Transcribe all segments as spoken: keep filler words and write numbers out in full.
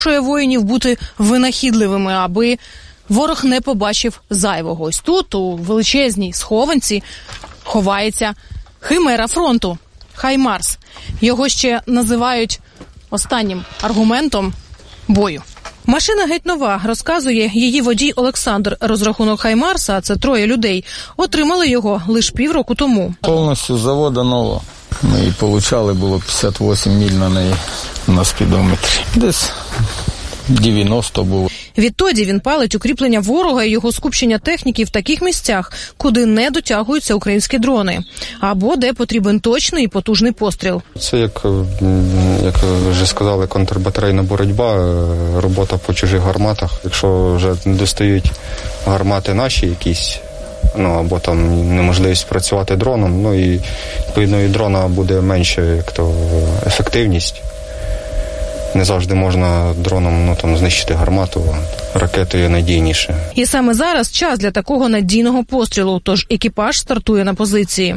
воїнів бути винахідливими, аби ворог не побачив зайвого. Ось тут, у величезній схованці, ховається химера фронту – Хаймарс. Його ще називають останнім аргументом бою. Машина геть нова, розказує її водій Олександр. Розрахунок Хаймарса, а це троє людей, отримали його лише півроку тому. Повністю з заводу нова. Ми її получали, було п'ятдесят вісім миль на неї на спідометрі. Десь дев'яносто було. Відтоді він палить укріплення ворога і його скупчення техніки в таких місцях, куди не дотягуються українські дрони. Або де потрібен точний і потужний постріл. Це, як, як вже сказали, контрбатарейна боротьба, робота по чужих гарматах. Якщо вже достають гармати наші якісь, ну або там неможливість працювати дроном, ну і відповідно і дрона буде менше, як то ефективність. Не завжди можна дроном ну, там, знищити гармату, ракетою надійніше. І саме зараз час для такого надійного пострілу, тож екіпаж стартує на позиції.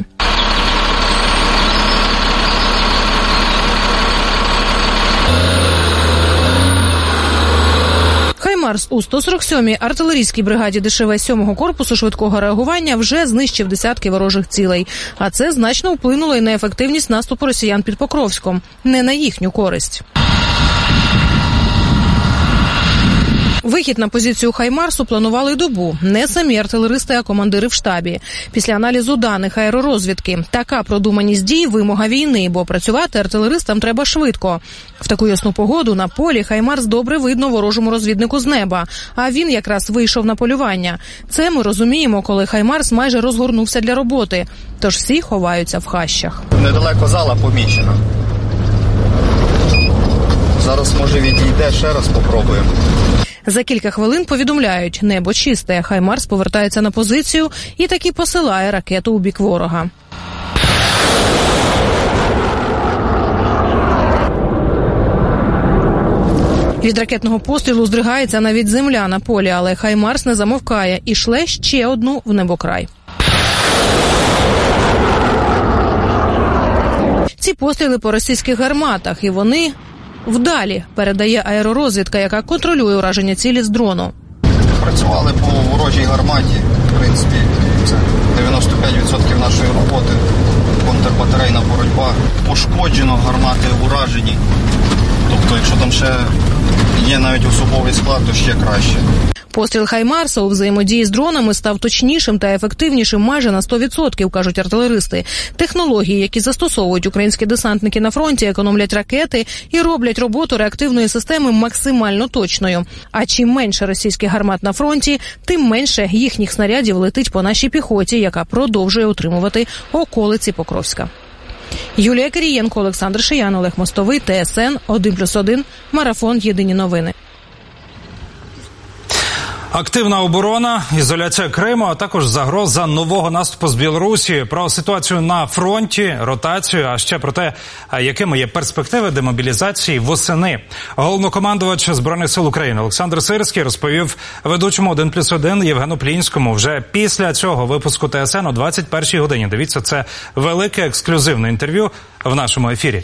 Хаймарс у сто сорок сьомій артилерійській бригаді ДШВ сьомого корпусу швидкого реагування вже знищив десятки ворожих цілей. А це значно вплинуло і на ефективність наступу росіян під Покровськом. Не на їхню користь. Вихід на позицію Хаймарсу планували добу. Не самі артилеристи, а командири в штабі. Після аналізу даних аеророзвідки. Така продуманість дій – вимога війни, бо працювати артилеристам треба швидко. В таку ясну погоду на полі Хаймарс добре видно ворожому розвіднику з неба. А він якраз вийшов на полювання. Це ми розуміємо, коли Хаймарс майже розгорнувся для роботи. Тож всі ховаються в хащах. Недалеко зала помічена. Зараз, може, відійде, ще раз попробуємо. За кілька хвилин повідомляють – небо чисте. Хаймарс повертається на позицію і таки посилає ракету у бік ворога. Від ракетного пострілу здригається навіть земля на полі, але Хаймарс не замовкає і шле ще одну в небокрай. Ці постріли по російських гарматах, і вони вдалі, передає аеророзвідка, яка контролює ураження цілі з дрону. Працювали по ворожій гарматі. В принципі, це дев'яносто п'ять відсотків нашої роботи. Контрбатарейна боротьба. Пошкоджено, гармати уражені. Тобто, якщо там ще є навіть особовий склад, то ще краще. Постріл Хаймарса у взаємодії з дронами став точнішим та ефективнішим майже на сто відсотків, кажуть артилеристи. Технології, які застосовують українські десантники на фронті, економлять ракети і роблять роботу реактивної системи максимально точною. А чим менше російських гармат на фронті, тим менше їхніх снарядів летить по нашій піхоті, яка продовжує утримувати околиці Покровська. Юлія Кирієнко, Олександр Шиян, Олег Мостовий, ТСН один плюс один, Марафон, Єдині новини. Активна оборона, ізоляція Криму, а також загроза нового наступу з Білорусі. Про ситуацію на фронті, ротацію, а ще про те, якими є перспективи демобілізації восени. Головнокомандувач Збройних сил України Олександр Сирський розповів ведучому один плюс один Євгену Плінському вже після цього випуску ТСН о двадцять першій годині. Дивіться, це велике ексклюзивне інтерв'ю в нашому ефірі.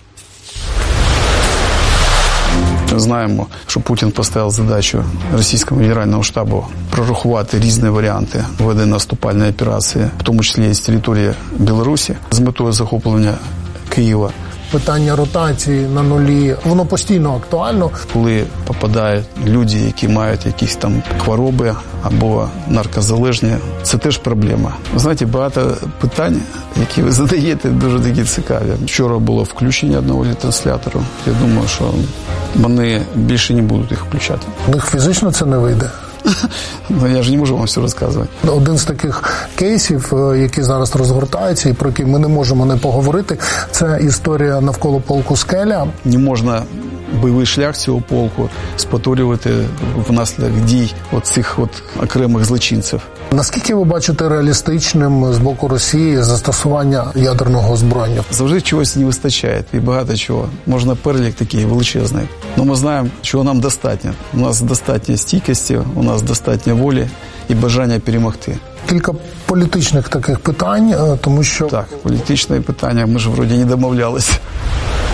Знаємо, що Путін поставив задачу російському генеральному штабу прорахувати різні варіанти ведення наступальної операції, в тому числі і з території Білорусі, з метою захоплення Києва. Питання ротації на нулі, воно постійно актуально. Коли попадають люди, які мають якісь там хвороби або наркозалежні, це теж проблема. Знаєте, багато питань, які ви задаєте, дуже такі цікаві. Вчора було включення одного ретранслятору. Я думаю, що вони більше не будуть їх включати. У них фізично це не вийде. Ну, я ж не можу вам все розказувати. Один з таких кейсів, які зараз розгортаються і про які ми не можемо не поговорити, це історія навколо полку «Скеля». Не можна бойовий шлях цього полку спотворювати внаслідок дій цих от окремих злочинців. Наскільки ви бачите реалістичним з боку Росії застосування ядерного озброєння? Завжди чогось не вистачає, і багато чого. Можна перелік такий величезний. Але ми знаємо, чого нам достатньо. У нас достатньо стійкості, у нас достатньо волі і бажання перемогти. Кілька політичних таких питань, тому що... Так, політичне питання, ми ж вроді не домовлялися.